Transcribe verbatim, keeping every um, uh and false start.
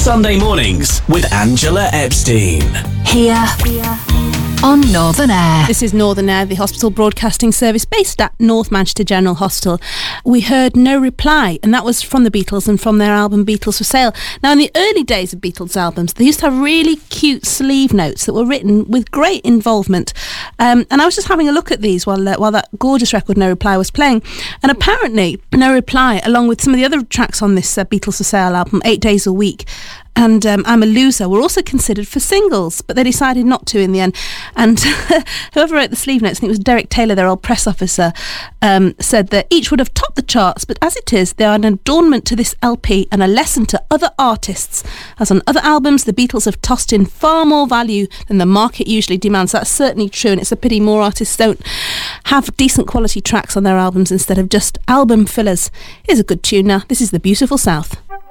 Sunday mornings with Angela Epstein. Here. Here. On Northern Air. This is Northern Air, the hospital broadcasting service based at North Manchester General Hospital. We heard No Reply, and that was from the Beatles and from their album Beatles for Sale. Now, in the early days of Beatles albums, they used to have really cute sleeve notes that were written with great involvement. Um, and I was just having a look at these while uh, while that gorgeous record No Reply was playing. And apparently, No Reply, along with some of the other tracks on this uh, Beatles for Sale album, Eight Days a Week, and um, I'm a Loser, were also considered for singles, but they decided not to in the end. And whoever wrote the sleeve notes, and it was Derek Taylor, their old press officer, um, said that each would have topped the charts, but as it is, they are an adornment to this L P and a lesson to other artists. As on other albums, the Beatles have tossed in far more value than the market usually demands. That's certainly true, and it's a pity more artists don't have decent quality tracks on their albums instead of just album fillers. Here's a good tune now. This is The Beautiful South.